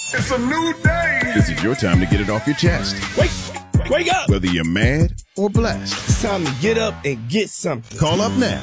It's a new day. This is your time to get it off your chest. Wake up. Whether you're mad or blessed. It's time to get up and get something. Call up now.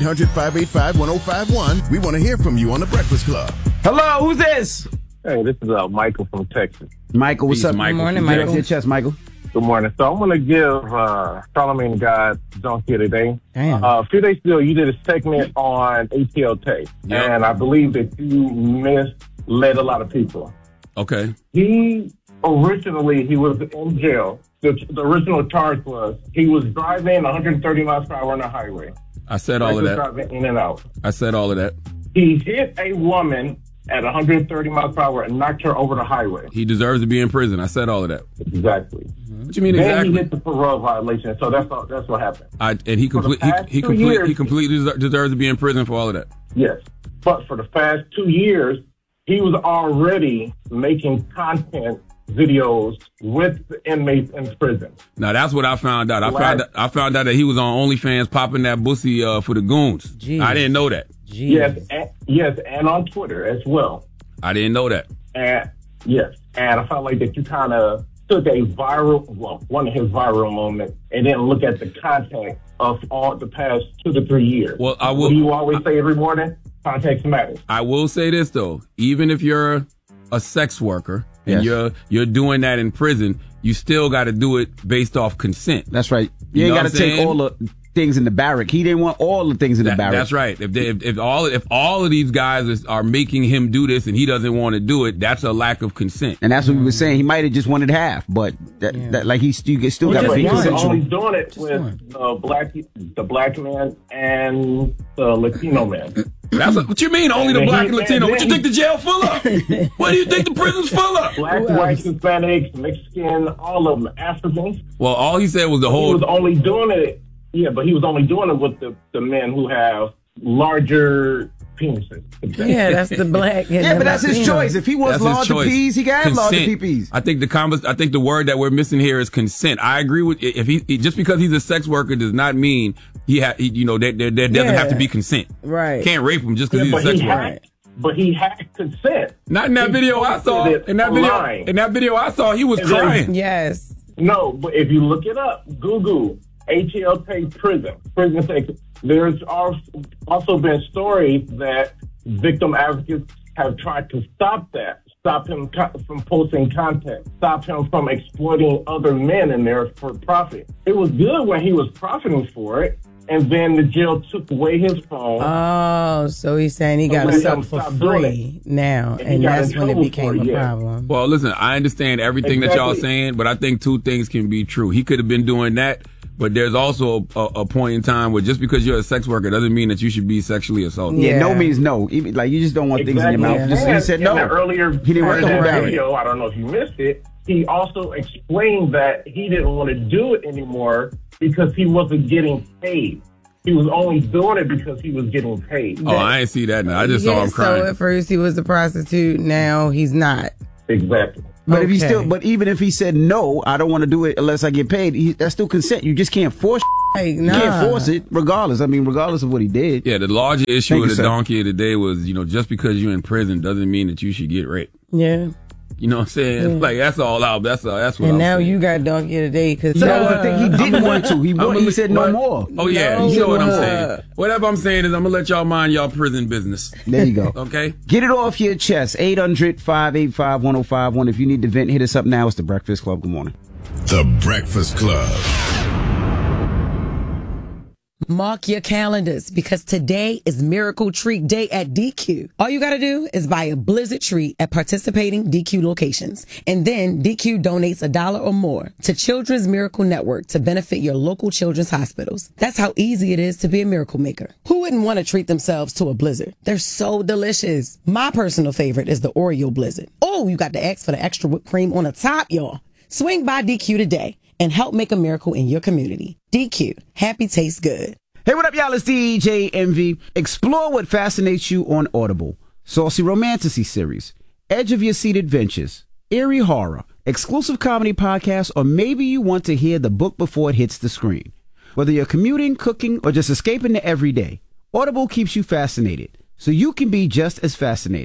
800-585-1051. We want to hear from you on The Breakfast Club. Hello, who's this? Hey, this is Michael from Texas. Michael, what's up? Michael. Good morning, Get Michael. off your chest, Michael. Good morning. So I'm going to give Charlamagne God Donkey today. Damn. A few days ago, you did a segment on ATL Tape, and I believe that you misled a lot of people. Okay. He was in jail. The original charge was he was driving 130 miles per hour on the highway. I said all of that. Driving in and out. I said all of that. He hit a woman at 130 miles per hour and knocked her over the highway. He deserves to be in prison. I said all of that. Exactly. What you mean Then exactly? he hit the parole violation, so that's what happened. And he completely deserves to be in prison for all of that. Yes. But for the past 2 years, he was already making content videos with the inmates in prison. Now that's what I found out. I found out that he was on OnlyFans popping that pussy for the goons. Jeez. I didn't know that. Jeez. Yes, and on Twitter as well. I didn't know that. And I felt like that you kind of took one of his viral moments and didn't look at the context of all the past 2 to 3 years. Well, I will. What do you always say every morning? Context matters. I will say this though, even if you're a sex worker and you're doing that in prison, you still got to do it based off consent. That's right. You ain't got to take all the things in the barrack. He didn't want all the things in the barrack. That's right. If all of these guys are making him do this and he doesn't want to do it, that's a lack of consent. And that's what we were saying. He might have just wanted half, but that like you still got to be He was consensual. only doing it with the black man and the Latino man. That's what you mean, only the black and Latino. What you think the jail full of? What do you think the prison's full of? Black, white, Hispanics, Mexican, all of them, Africans. Well, all he said was the whole. He was only doing it. Yeah, but he was only doing it with the men who have larger penises. Yeah, that's the black. Yeah, but that's his choice. If he wants larger peas, he got to have larger peepees. I think the word that we're missing here is consent. I agree with if he just because he's a sex worker does not mean there doesn't have to be consent. Right. Can't rape him just because he's a sex worker. But he had consent. Not in that video I saw. In that video I saw, he was crying. Yes. No, but if you look it up, Google ATL Tape prison sex. There's also been stories that victim advocates have tried to stop him from posting content, stop him from exploiting other men in there for profit. It was good when he was profiting for it, and then the jail took away his phone. Oh, so he's saying he got it up for free now, and that's when it became a problem. Well, listen, I understand everything that y'all saying, but I think two things can be true. He could have been doing that, but there's also a point in time where just because you're a sex worker doesn't mean that you should be sexually assaulted. Yeah, no means no. Like, you just don't want things in your mouth. He said no. Earlier, he didn't want to video, I don't know if you missed it, he also explained that he didn't want to do it anymore because he wasn't getting paid. He was only doing it because he was getting paid. Oh, I ain't see that now. I just saw him crying. So at first he was a prostitute, now he's not. Exactly. But even if he said no, I don't want to do it unless I get paid, that's still consent. You just can't force. You can't force it, regardless. I mean, regardless of what he did. Yeah, the larger issue with the donkey of the day was, just because you're in prison doesn't mean that you should get raped. Yeah. You know what I'm saying? Yeah. Like, that's all out. That's what and now you got donkey of the day because he didn't want to. He said no more. Oh yeah, you know what I'm saying. Whatever I'm saying is I'm gonna let y'all mind y'all prison business. There you go. Okay. Get it off your chest. 800-585-1051. If you need to vent, hit us up now. It's the Breakfast Club. Good morning. The Breakfast Club. Mark your calendars because today is Miracle Treat Day at DQ. All you got to do is buy a Blizzard treat at participating DQ locations. And then DQ donates $1 or more to Children's Miracle Network to benefit your local children's hospitals. That's how easy it is to be a miracle maker. Who wouldn't want to treat themselves to a Blizzard? They're so delicious. My personal favorite is the Oreo Blizzard. Oh, you got to ask for the extra whipped cream on the top, y'all. Swing by DQ today and help make a miracle in your community. DQ. Happy tastes good. Hey, what up, y'all? It's DJ Envy. Explore what fascinates you on Audible. Saucy Romantasy series, edge of your seat adventures, eerie horror, exclusive comedy podcasts, or maybe you want to hear the book before it hits the screen. Whether you're commuting, cooking, or just escaping the everyday, Audible keeps you fascinated, so you can be just as fascinating.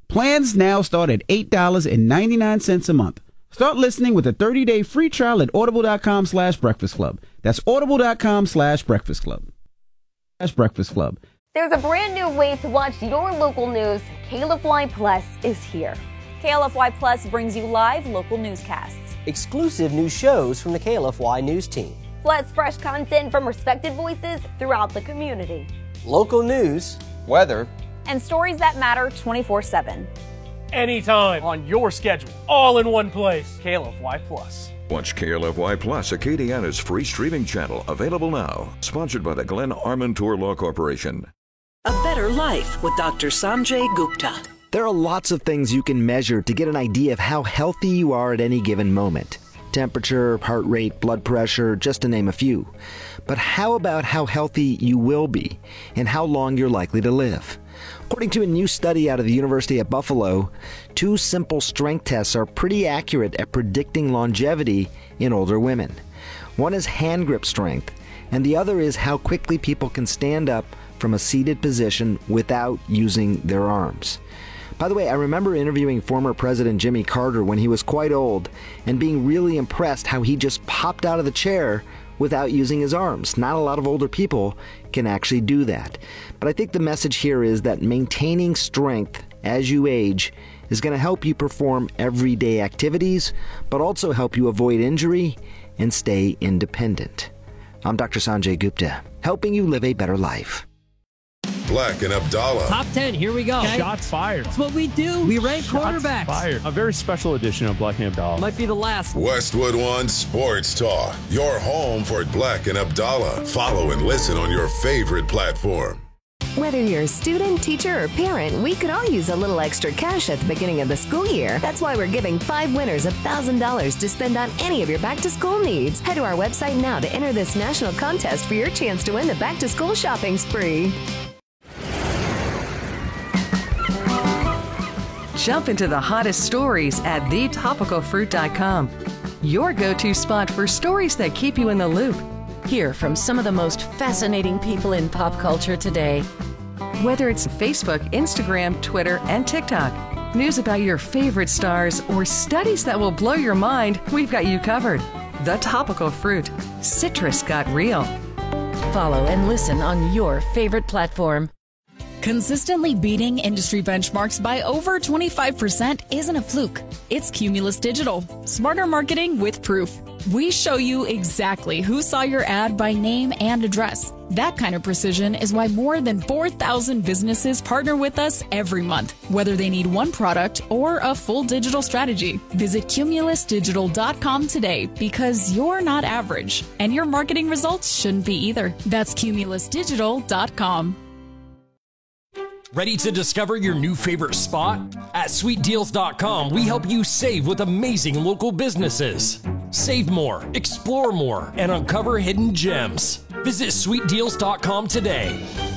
Plans now start at $8.99 a month. Start listening with a 30-day free trial at audible.com/breakfast club. That's audible.com/breakfast club. Breakfast Club. There's a brand new way to watch your local news. KLFY Plus is here. KLFY Plus brings you live local newscasts, exclusive new shows from the KLFY news team, plus fresh content from respected voices throughout the community, local news, weather, and stories that matter 24/7. Anytime, on your schedule, all in one place. KLFY Plus. Watch KLFY Plus, Acadiana's free streaming channel, available now. Sponsored by the Glenn Armentour Law Corporation. A better life with Dr. Sanjay Gupta. There are lots of things you can measure to get an idea of how healthy you are at any given moment. Temperature, heart rate, blood pressure, just to name a few. But how about how healthy you will be and how long you're likely to live? According to a new study out of the University of Buffalo, 2 simple strength tests are pretty accurate at predicting longevity in older women. One is hand grip strength, and the other is how quickly people can stand up from a seated position without using their arms. By the way, I remember interviewing former President Jimmy Carter when he was quite old and being really impressed how he just popped out of the chair without using his arms. Not a lot of older people can actually do that. But I think the message here is that maintaining strength as you age is going to help you perform everyday activities, but also help you avoid injury and stay independent. I'm Dr. Sanjay Gupta, helping you live a better life. Black and Abdallah. Top 10, here we go. Okay. Shots fired. That's what we do. We rank quarterbacks. Fired. A very special edition of Black and Abdallah. Might be the last. Westwood One Sports Talk. Your home for Black and Abdallah. Follow and listen on your favorite platform. Whether you're a student, teacher, or parent, we could all use a little extra cash at the beginning of the school year. That's why we're giving 5 winners $1,000 to spend on any of your back-to-school needs. Head to our website now to enter this national contest for your chance to win the back-to-school shopping spree. Jump into the hottest stories at thetopicalfruit.com. Your go-to spot for stories that keep you in the loop. Hear from some of the most fascinating people in pop culture today. Whether it's Facebook, Instagram, Twitter, and TikTok, news about your favorite stars, or studies that will blow your mind, we've got you covered. The Topical Fruit. Citrus got real. Follow and listen on your favorite platform. Consistently beating industry benchmarks by over 25% isn't a fluke. It's Cumulus Digital. Smarter marketing with proof. We show you exactly who saw your ad by name and address. That kind of precision is why more than 4,000 businesses partner with us every month, whether they need one product or a full digital strategy. Visit cumulusdigital.com today because you're not average, and your marketing results shouldn't be either. That's cumulusdigital.com. Ready to discover your new favorite spot? At sweetdeals.com, we help you save with amazing local businesses. Save more, explore more, and uncover hidden gems. Visit sweetdeals.com today.